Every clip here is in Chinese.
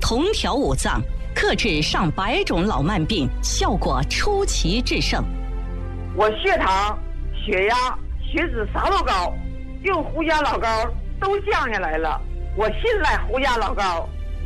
通调五脏，克制上百种老慢病，效果出奇制胜。 我血糖、血压、血脂啥都高，用胡家老膏都降下来了。我信赖胡家老膏。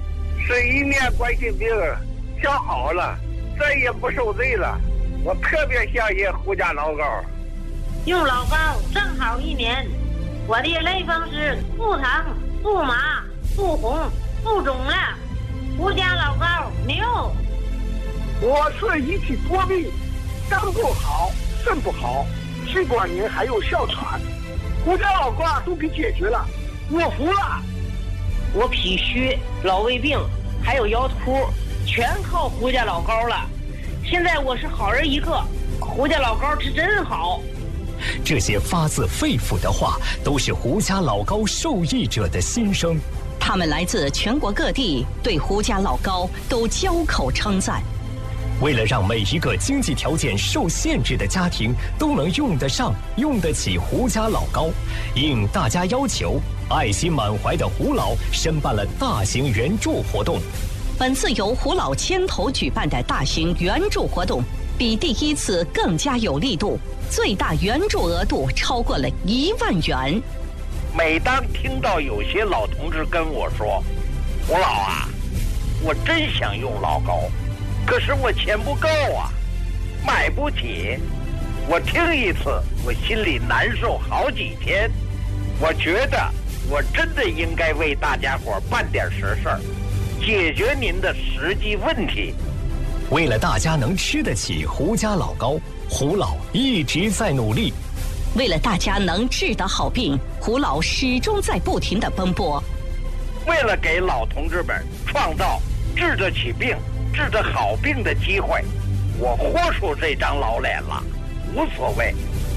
11年冠心病调好了，再也不受罪了。我特别相信胡家老膏。 用老膏正好1年，我的类风湿不疼不麻不红不肿了。胡家老膏牛。 我是一体多病，肝不好，肾不好，气管炎还有哮喘，胡家老膏都给解决了，我服了。 我脾虚、老胃病还有腰突，全靠胡家老膏了。现在我是好人一个，胡家老膏是真好。 这些发自肺腑的话，都是胡家老膏受益者的心声。 他们来自全国各地，对胡家老膏都交口称赞。 为了让每一个经济条件受限制的家庭都能用得上、用得起胡家老膏，应大家要求，爱心满怀的胡老申办了大型援助活动。 本次由胡老牵头举办的大型援助活动，比第一次更加有力度，最大援助额度超过了1万元。 每当听到有些老同志跟我说：“胡老啊，我真想用老膏，可是我钱不够啊，买不起。”我听一次，我心里难受好几天。我觉得我真的应该为大家伙办点实事儿，解决您的实际问题。 为了大家能吃得起胡家老膏，胡老一直在努力。 为了大家能治得好病，胡老始终在不停地奔波。 为了给老同志们创造治得起病、治得好病的机会，我豁出这张老脸了，无所谓。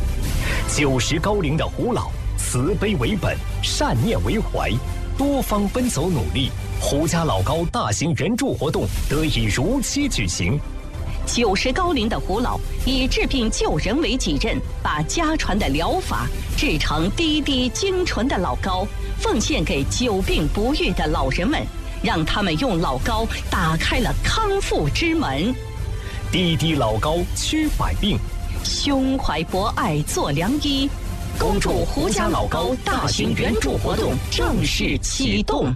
90高龄的胡老，慈悲为本，善念为怀，多方奔走努力，胡家老膏大型援助活动得以如期举行。 90高龄的胡老以治病救人为己任，把家传的疗法制成滴滴精纯的老膏，奉献给久病不愈的老人们，让他们用老膏打开了康复之门。 滴滴老膏驱百病， 胸怀博爱做良医。恭祝胡家老膏大型援助活动正式启动。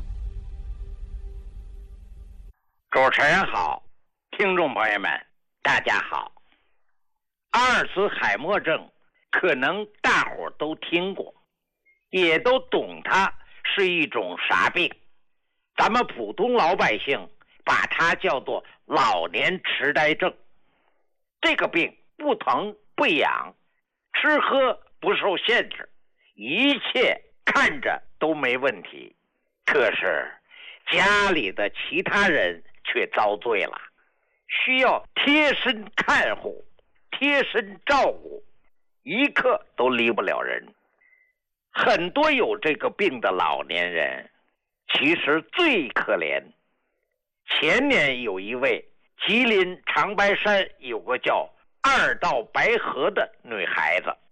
主持人好，听众朋友们大家好。阿尔茨海默症可能大伙都听过，也都懂它是一种啥病。咱们普通老百姓把它叫做老年痴呆症。这个病不疼不痒，吃喝不受限制，一切看着都没问题。可是家里的其他人却遭罪了，需要贴身看护、贴身照顾，一刻都离不了人。很多有这个病的老年人其实最可怜。前年有一位吉林长白山有个叫二道白河的女孩子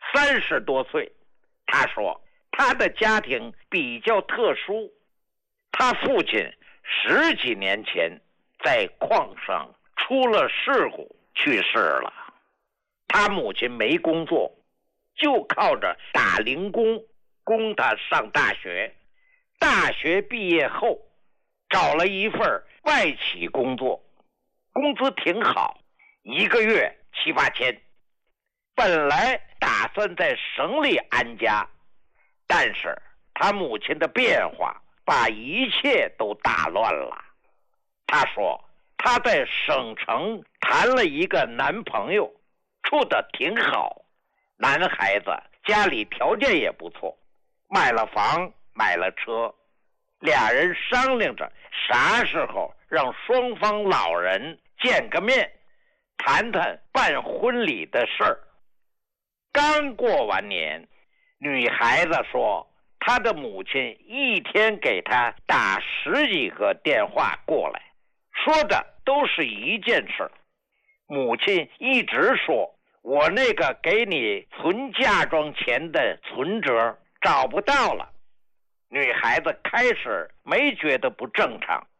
，30多岁。她说她的家庭比较特殊，她父亲10几年前在矿上出了事故去世了，她母亲没工作，就靠着打零工供她上大学。大学毕业后找了一份外企工作，工资挺好，1个月7、8千。本来打算在省里安家，但是他母亲的变化把一切都打乱了。他说他在省城谈了一个男朋友，处得挺好，男孩子家里条件也不错，买了房买了车，俩人商量着啥时候让双方老人见个面，谈谈办婚礼的事儿。刚过完年，女孩子说她的母亲一天给她打10几个电话过来，说的都是一件事。母亲一直说我那个给你存嫁妆钱的存折找不到了。女孩子开始没觉得不正常，